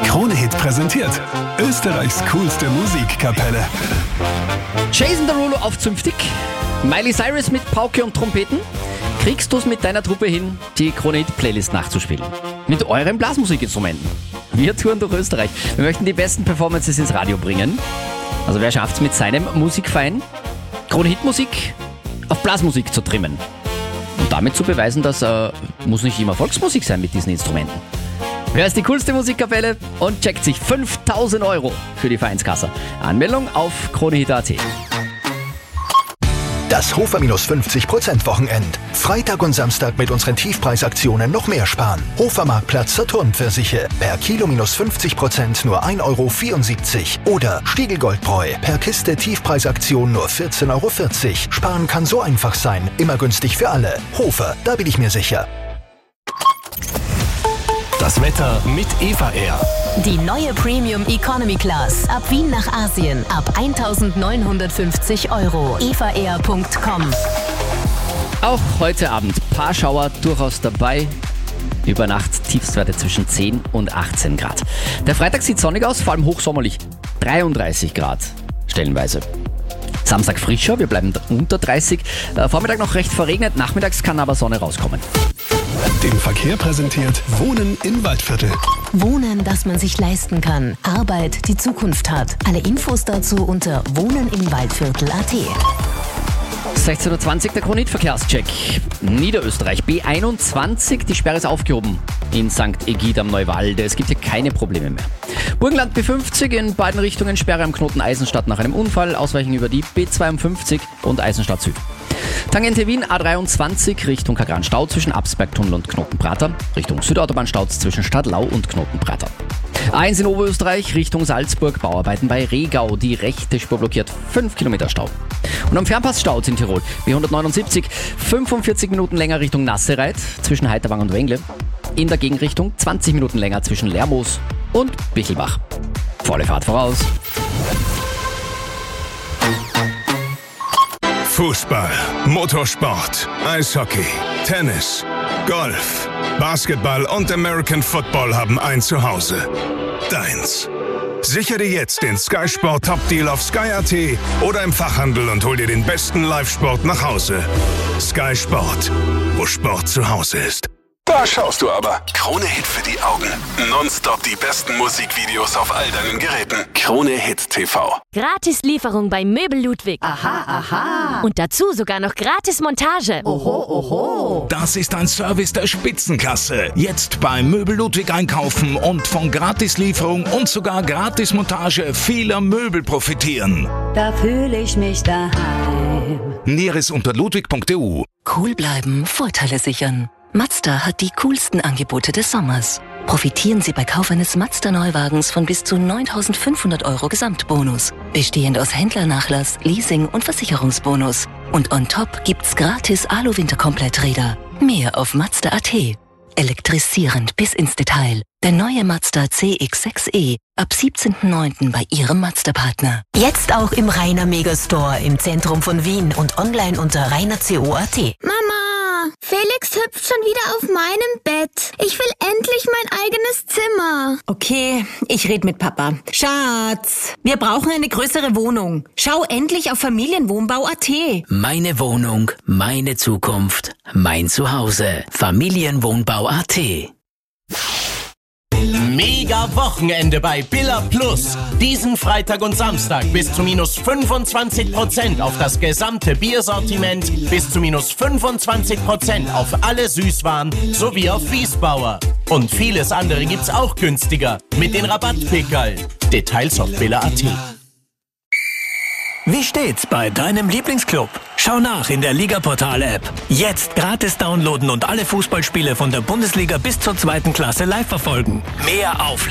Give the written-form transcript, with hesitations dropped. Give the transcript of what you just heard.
Krone-Hit präsentiert Österreichs coolste Musikkapelle. Jason Derulo auf zünftig, Miley Cyrus mit Pauke und Trompeten. Kriegst du's mit deiner Truppe hin, die Krone-Hit-Playlist nachzuspielen? Mit euren Blasmusikinstrumenten. Wir touren durch Österreich. Wir möchten die besten Performances ins Radio bringen. Also wer schafft's mit seinem Musikverein, Krone-Hit-Musik auf Blasmusik zu trimmen? Und damit zu beweisen, dass muss nicht immer Volksmusik sein mit diesen Instrumenten. Wer ist die coolste Musikkapelle und checkt sich 5.000 € für die Vereinskasse? Anmeldung auf kronehit.at. Das Hofer minus 50% Wochenend. Freitag und Samstag mit unseren Tiefpreisaktionen noch mehr sparen. Hofer Marktplatz Saturnpfirsiche. Per Kilo minus 50% nur 1,74 € Oder Stiegel Goldbräu. Per Kiste Tiefpreisaktion nur 14,40 €. Sparen kann so einfach sein. Immer günstig für alle. Hofer, da bin ich mir sicher. Das Wetter mit Eva Air. Die neue Premium Economy Class. Ab Wien nach Asien. Ab 1.950 €. evaair.com. Auch heute Abend paar Schauer durchaus dabei. Über Nacht Tiefstwerte zwischen 10 und 18 Grad. Der Freitag sieht sonnig aus, vor allem hochsommerlich. 33 Grad stellenweise. Samstag frischer, wir bleiben unter 30. Vormittag noch recht verregnet, nachmittags kann aber Sonne rauskommen. Den Verkehr präsentiert Wohnen im Waldviertel. Wohnen, das man sich leisten kann. Arbeit, die Zukunft hat. Alle Infos dazu unter wohnenimwaldviertel.at. 16.20 Uhr der Krone-Hit-Verkehrscheck. Niederösterreich B21, die Sperre ist aufgehoben in St. Egid am Neuwalde. Es gibt hier keine Probleme mehr. Burgenland B50 in beiden Richtungen, Sperre am Knoten Eisenstadt nach einem Unfall, ausweichen über die B52 und Eisenstadt Süd. Tangente Wien A23 Richtung Kagran Stau zwischen Absbergtunnel und Knotenprater, Richtung Südautobahn Staus zwischen Stadlau und Knotenprater. A1 in Oberösterreich Richtung Salzburg, Bauarbeiten bei Regau, die rechte Spur blockiert, 5 Kilometer Stau. Und am Fernpass Staus in Tirol, B179, 45 Minuten länger Richtung Nassereit zwischen Heiterwang und Wengle. In der Gegenrichtung 20 Minuten länger zwischen Lermoos und Bichelbach. Volle Fahrt voraus. Fußball, Motorsport, Eishockey, Tennis, Golf, Basketball und American Football haben ein Zuhause. Deins. Sichere dir jetzt den Sky Sport Top Deal auf Sky.at oder im Fachhandel und hol dir den besten Live-Sport nach Hause. Sky Sport, wo Sport zu Hause ist. Da schaust du aber. Krone-Hit für die Augen. Nonstop die besten Musikvideos auf all deinen Geräten. Krone-Hit TV. Gratislieferung bei Möbel Ludwig. Aha, aha. Und dazu sogar noch gratis Montage. Oho, oho. Das ist ein Service der Spitzenklasse. Jetzt bei Möbel Ludwig einkaufen und von Gratislieferung und sogar Gratismontage vieler Möbel profitieren. Da fühle ich mich daheim. Näheres unter ludwig.eu. Cool bleiben, Vorteile sichern. Mazda hat die coolsten Angebote des Sommers. Profitieren Sie bei Kauf eines Mazda-Neuwagens von bis zu 9.500 € Gesamtbonus. Bestehend aus Händlernachlass, Leasing und Versicherungsbonus. Und on top gibt's gratis Alu-Winterkompletträder. Mehr auf Mazda.at. Elektrisierend bis ins Detail. Der neue Mazda CX-6e. Ab 17.09. bei Ihrem Mazda-Partner. Jetzt auch im Rainer Megastore im Zentrum von Wien und online unter rainerco.at. Mama, Felix hüpft schon wieder auf meinem Bett. Ich will endlich mein eigenes Zimmer. Okay, ich red mit Papa. Schatz, wir brauchen eine größere Wohnung. Schau endlich auf Familienwohnbau.at. Meine Wohnung, meine Zukunft, mein Zuhause. Familienwohnbau.at. Mega Wochenende bei Billa Plus. Diesen Freitag und Samstag bis zu minus 25% auf das gesamte Biersortiment, bis zu minus 25% auf alle Süßwaren sowie auf Wiesbauer. Und vieles andere gibt's auch günstiger mit den Rabattpickerl. Details auf billa.at. Wie steht's bei deinem Lieblingsclub? Schau nach in der Ligaportal-App. Jetzt gratis downloaden und alle Fußballspiele von der Bundesliga bis zur 2. Klasse live verfolgen. Mehr auf